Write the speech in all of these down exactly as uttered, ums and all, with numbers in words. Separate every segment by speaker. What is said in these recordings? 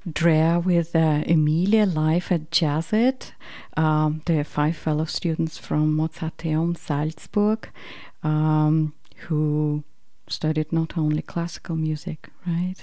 Speaker 1: Drea with uh, Emilia live at Jazzit, um, the five fellow students from Mozarteum Salzburg, um, who studied not only classical music, right?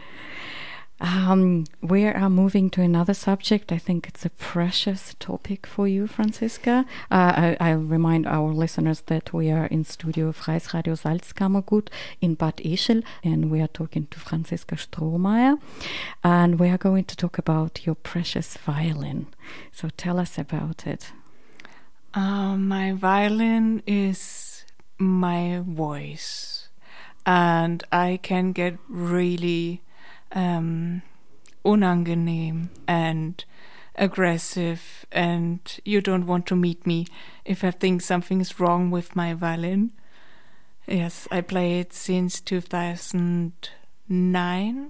Speaker 1: Um, we are moving to another subject. I think it's a precious topic for you, Franziska. Uh, I, I'll remind our listeners that we are in studio Freies Radio Salzkammergut in Bad Ischl, and we are talking to Franziska Strohmeier, and we are going to talk about your precious violin. So tell us about it.
Speaker 2: Uh, my violin is my voice, and I can get really Um, unangenehm and aggressive, and you don't want to meet me if I think something's wrong with my violin. Yes, I play it since two thousand nine,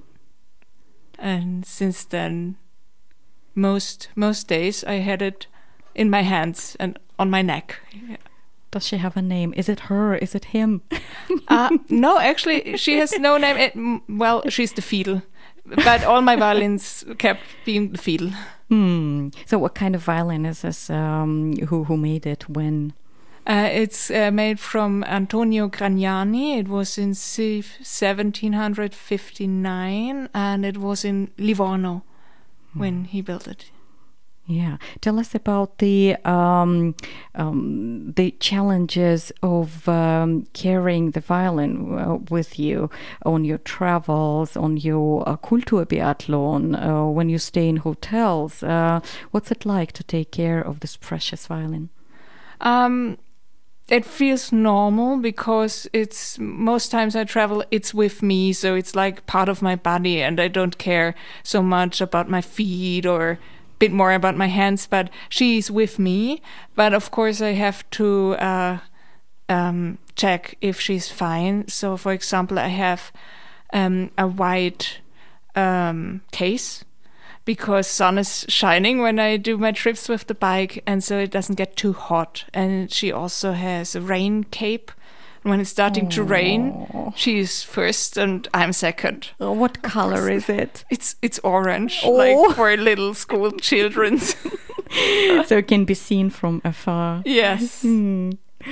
Speaker 2: and since then most most days I had it in my hands and on my neck. Yeah.
Speaker 1: Does she have a name? Is it her? Is it him?
Speaker 2: uh, no, actually, she has no name. It, well, she's the fiddle. But all my violins kept being the fiddle.
Speaker 1: Hmm. So what kind of violin is this? Um, who, who made it? When?
Speaker 2: Uh, it's uh, made from Antonio Gragnani. It was in seventeen fifty-nine, and it was in Livorno hmm. when he built it.
Speaker 1: Yeah, tell us about the um, um, the challenges of um, carrying the violin uh, with you on your travels, on your uh, Kulturbiathlon, uh, when you stay in hotels. Uh, what's it like to take care of this precious violin?
Speaker 2: Um, it feels normal because it's most times I travel, it's with me, so it's like part of my body, and I don't care so much about my feet or bit more about my hands, but she's with me. But of course I have to uh, um, check if she's fine. So for example, I have um, a white um, case because sun is shining when I do my trips with the bike, and so it doesn't get too hot. And she also has a rain cape. When it's starting Aww. to rain, she's first and I'm second.
Speaker 1: Oh, what color is it?
Speaker 2: It's it's orange,
Speaker 1: oh.
Speaker 2: like for little school children.
Speaker 1: So it can be seen from afar.
Speaker 2: Yes.
Speaker 1: Hmm.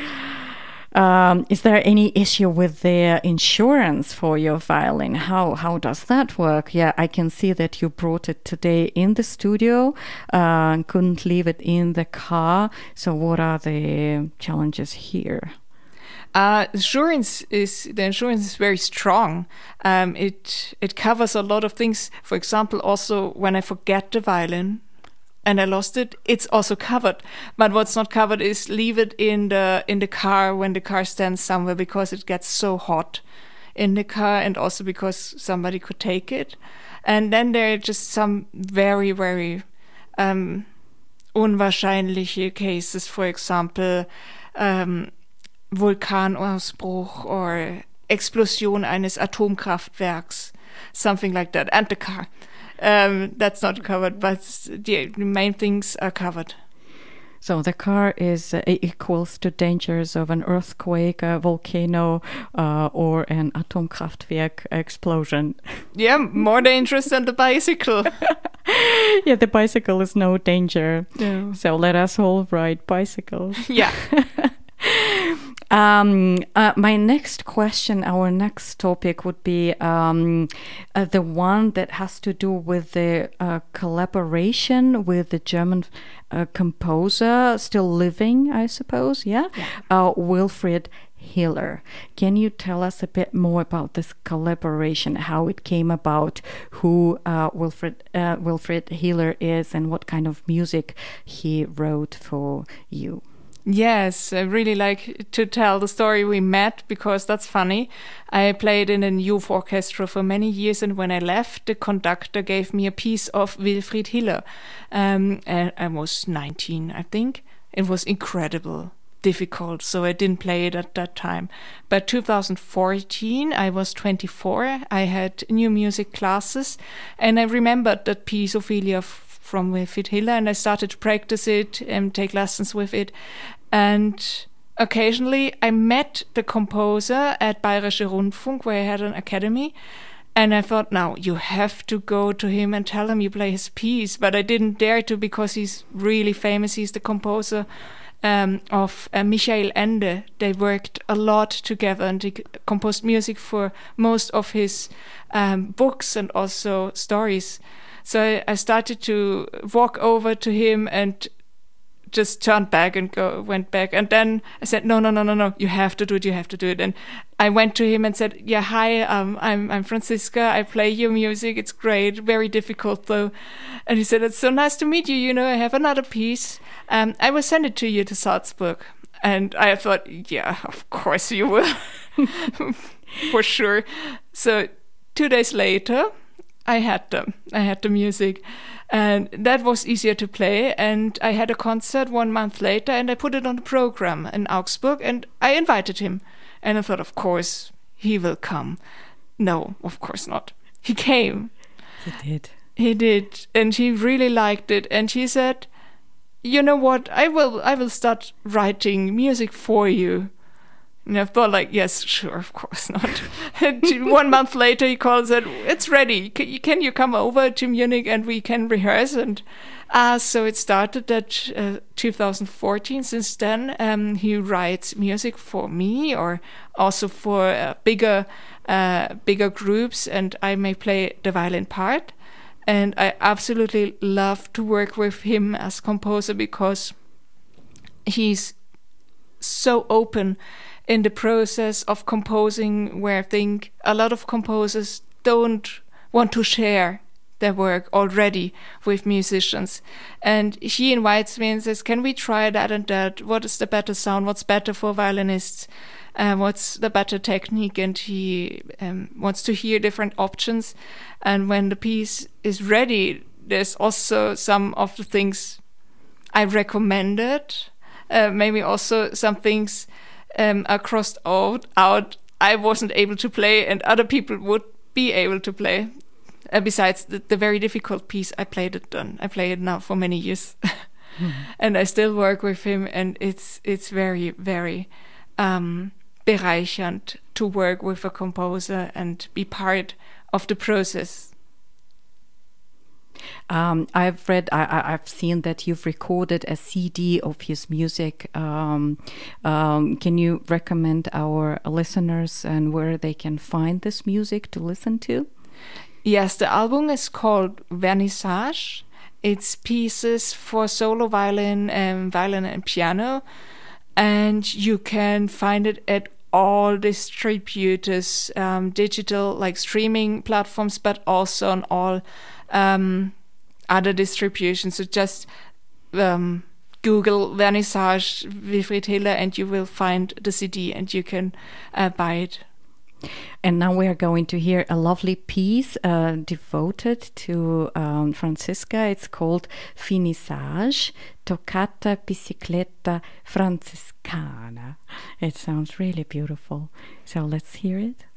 Speaker 1: Um, is there any issue with the insurance for your violin? How how does that work? Yeah, I can see that you brought it today in the studio uh, and couldn't leave it in the car. So what are the challenges here?
Speaker 2: Uh, insurance is the insurance is very strong. Um, it it covers a lot of things. For example, also when I forget the violin and I lost it, it's also covered. But what's not covered is leave it in the in the car when the car stands somewhere, because it gets so hot in the car, and also because somebody could take it. And then there are just some very very um, unwahrscheinliche cases. For example. Um, Vulkanausbruch or Explosion eines Atomkraftwerks, something like that, and the car. Um, that's not covered, but the, the main things are covered.
Speaker 1: So the car is uh, equals to dangers of an earthquake, a volcano, uh, or an Atomkraftwerk explosion.
Speaker 2: Yeah, more dangerous than the bicycle.
Speaker 1: Yeah, the bicycle is no danger.
Speaker 2: No.
Speaker 1: So let us all ride bicycles.
Speaker 2: Yeah.
Speaker 1: Um, uh, my next question, our next topic would be um, uh, the one that has to do with the uh, collaboration with the German uh, composer, still living, I suppose, yeah?
Speaker 2: yeah.
Speaker 1: Uh, Wilfried Hiller. Can you tell us a bit more about this collaboration, how it came about, who uh, Wilfried, uh, Wilfried Hiller is, and what kind of music he wrote for you?
Speaker 2: Yes, I really like to tell the story we met, because that's funny. I played in a youth orchestra for many years, and when I left, the conductor gave me a piece of Wilfried Hiller. Um, and I was nineteen, I think. It was incredible, difficult, so I didn't play it at that time. But two thousand fourteen, I was twenty-four. I had new music classes, and I remembered that piece, Ophelia, from Wilfried Hiller, and I started to practice it and take lessons with it. And occasionally I met the composer at Bayerischer Rundfunk, where I had an academy, And I thought, now you have to go to him and tell him you play his piece. But I didn't dare to, because he's really famous. He's the composer um, of uh, Michael Ende. They worked a lot together, and he composed music for most of his um, books and also stories. So I, I started to walk over to him and just turned back and go went back. And then I said, no, no, no, no, no, you have to do it, you have to do it. And I went to him and said, yeah, hi, um, I'm I'm Franziska, I play your music, it's great, very difficult though. And he said, it's so nice to meet you, you know, I have another piece. Um, I will send it to you to Salzburg. And I thought, yeah, of course you will, for sure. So two days later, I had them, I had the music. And that was easier to play. And I had a concert one month later, and I put it on the program in Augsburg, and I invited him. And I thought, of course, he will come. No, of course not. He came.
Speaker 1: He did.
Speaker 2: He did. And he really liked it. And he said, you know what, I will I will start writing music for you. And I thought, like, yes, sure, of course not. And one month later, he calls it, it's ready. Can, can you come over to Munich and we can rehearse? And uh, so it started at uh, two thousand fourteen. Since then, um, he writes music for me, or also for uh, bigger, uh, bigger groups, and I may play the violin part. And I absolutely love to work with him as composer, because he's so open in the process of composing, where I think a lot of composers don't want to share their work already with musicians. And he invites me and says, can we try that and that? What is the better sound? What's better for violinists? Uh, what's the better technique? And he um, wants to hear different options. And when the piece is ready, there's also some of the things I recommended, uh, maybe also some things Um, are crossed out, out I wasn't able to play, and other people would be able to play. Uh, besides the, the very difficult piece, I played it done. I play it now for many years, mm-hmm. and I still work with him, and it's it's very very um, bereichernd to work with a composer and be part of the process.
Speaker 1: Um, I've read, I, I've seen that you've recorded a C D of his music. Um, um, can you recommend our listeners and where they can find this music to listen to?
Speaker 2: Yes, the album is called Vernissage. It's pieces for solo violin, and violin and piano, and you can find it at all distributors, um, digital like streaming platforms, but also on all Um, other distributions. So just um, Google Vernissage Wilfried Hiller and you will find the C D and you can uh, buy it.
Speaker 1: And now we are going to hear a lovely piece uh, devoted to um, Franziska. It's called Finissage, Toccata Bicicletta Franciscana. It sounds really beautiful. So let's hear it.